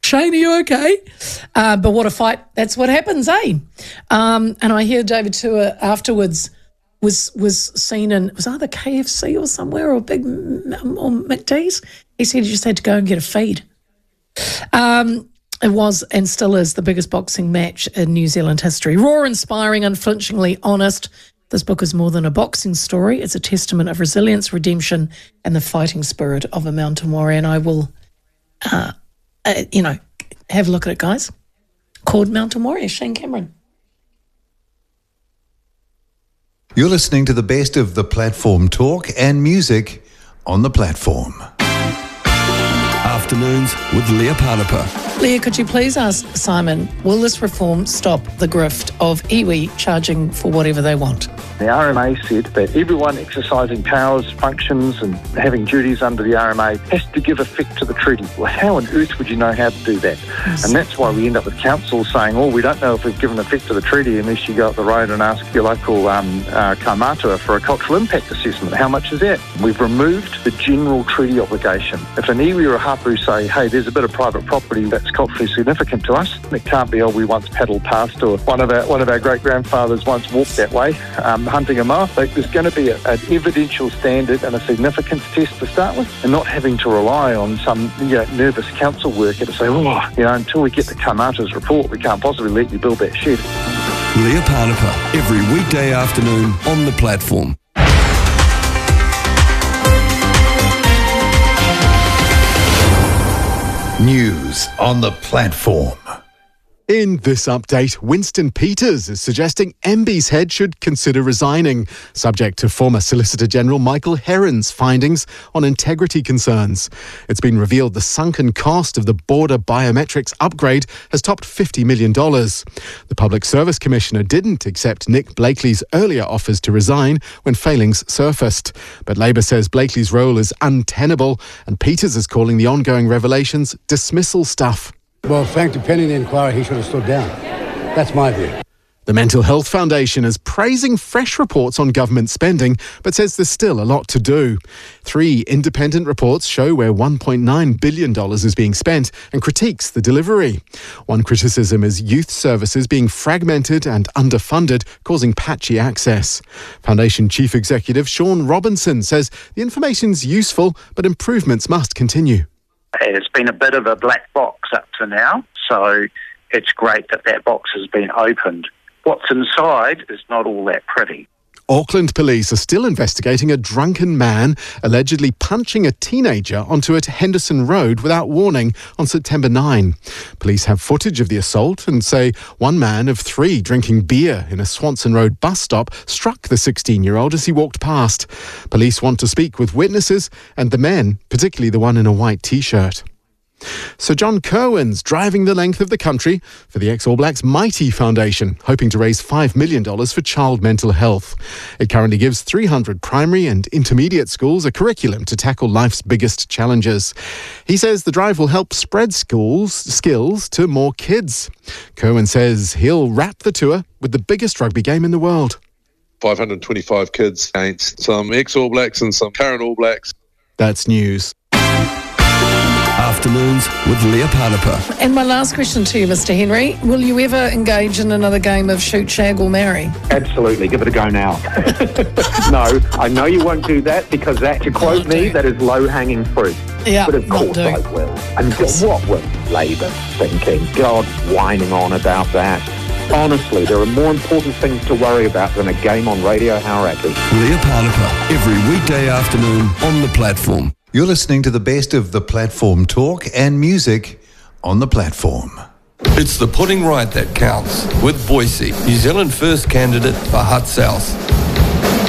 Shane, are you okay? But what a fight. That's what happens, eh? And I hear David Tua afterwards was seen in, it was either KFC or somewhere or Big or McD's. He said he just had to go and get a feed. It was and still is the biggest boxing match in New Zealand history. Raw, inspiring, unflinchingly honest. This book is more than a boxing story. It's a testament of resilience, redemption, and the fighting spirit of a mountain warrior. And I will, have a look at it, guys. Called Mountain Warrior, Shane Cameron. You're listening to the best of the platform talk and music on the platform. Afternoons with Leah Parnapa. Leah, could you please ask Simon, will this reform stop the grift of iwi charging for whatever they want? The RMA said that everyone exercising powers, functions and having duties under the RMA has to give effect to the treaty. Well, how on earth would you know how to do that? Yes. And that's why we end up with council saying, we don't know if we've given effect to the treaty unless you go up the road and ask your local kaumātua for a cultural impact assessment. How much is that? We've removed the general treaty obligation. If an iwi or a hapu say, hey, there's a bit of private property that's culturally significant to us, it can't be, we once paddled past, or one of our great-grandfathers once walked that way, hunting a moa. There's going to be an evidential standard and a significance test to start with, and not having to rely on some nervous council worker to say, until we get the kaumātua's report, we can't possibly let you build that shed. Leah Parnapa, every weekday afternoon on the platform. News on the platform. In this update, Winston Peters is suggesting MB's head should consider resigning, subject to former Solicitor General Michael Heron's findings on integrity concerns. It's been revealed the sunken cost of the border biometrics upgrade has topped $50 million. The Public Service Commissioner didn't accept Nick Blakely's earlier offers to resign when failings surfaced. But Labour says Blakely's role is untenable, and Peters is calling the ongoing revelations dismissal stuff. Well, frankly, pending the inquiry, he should have stood down. That's my view. The Mental Health Foundation is praising fresh reports on government spending, but says there's still a lot to do. 3 independent reports show where $1.9 billion is being spent and critiques the delivery. One criticism is youth services being fragmented and underfunded, causing patchy access. Foundation Chief Executive Sean Robinson says the information's useful, but improvements must continue. It's been a bit of a black box up to now, so it's great that box has been opened. What's inside is not all that pretty. Auckland police are still investigating a drunken man allegedly punching a teenager onto a Henderson Road without warning on September 9. Police have footage of the assault and say one man of 3 drinking beer in a Swanson Road bus stop struck the 16-year-old as he walked past. Police want to speak with witnesses and the men, particularly the one in a white T-shirt. Sir John Kirwan's driving the length of the country for the ex-All Blacks Mighty Foundation, hoping to raise $5 million for child mental health. It currently gives 300 primary and intermediate schools a curriculum to tackle life's biggest challenges. He says the drive will help spread skills to more kids. Kirwan says he'll wrap the tour with the biggest rugby game in the world. 525 kids against some ex-All Blacks and some current All Blacks. That's news. Afternoons with Leah Parnapa. And my last question to you, Mr. Henry, will you ever engage in another game of shoot, shag or marry? Absolutely, give it a go now. No, I know you won't do that because that, to quote me, that is low-hanging fruit. Yeah, but of course I will. And what was Labour thinking? God, whining on about that. Honestly, there are more important things to worry about than a game on Radio Hauraki. Leah Parnapa, every weekday afternoon on the platform. You're listening to the best of the platform talk and music on the platform. It's the putting right that counts with Boise, New Zealand first candidate for Hutt South.